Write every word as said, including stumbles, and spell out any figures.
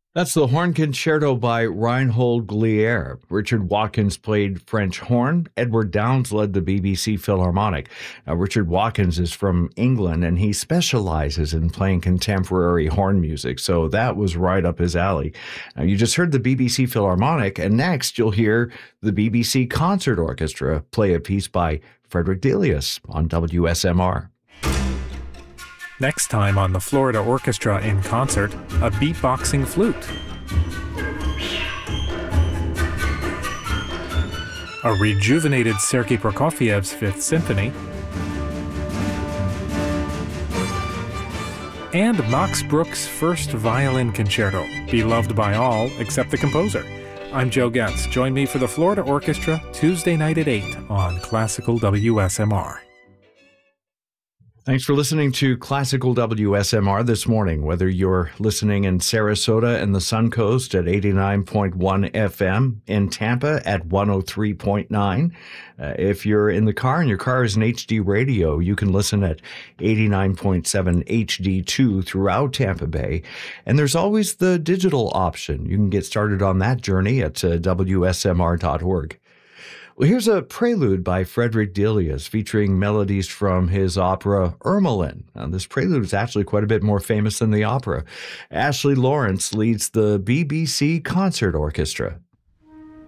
That's the Horn Concerto by Reinhold Glier. Richard Watkins played French horn. Edward Downes led the B B C Philharmonic. Now, Richard Watkins is from England, and he specializes in playing contemporary horn music, so that was right up his alley. Now, you just heard the B B C Philharmonic, and next you'll hear the B B C Concert Orchestra play a piece by Frederick Delius on W S M R. Next time on the Florida Orchestra in Concert, a beatboxing flute. A rejuvenated Sergei Prokofiev's Fifth Symphony. And Max Bruch's First Violin Concerto, beloved by all except the composer. I'm Joe Getz. Join me for the Florida Orchestra Tuesday night at eight on Classical W S M R. Thanks for listening to Classical W S M R this morning, whether you're listening in Sarasota and the Suncoast at eighty-nine point one F M, in Tampa at one oh three point nine. Uh, if you're in the car and your car is an H D radio, you can listen at eighty-nine point seven H D two throughout Tampa Bay. And there's always the digital option. You can get started on that journey at uh, W S M R dot org. Well, here's a prelude by Frederick Delius featuring melodies from his opera Ermelin. Now, this prelude is actually quite a bit more famous than the opera. Ashley Lawrence leads the B B C Concert Orchestra.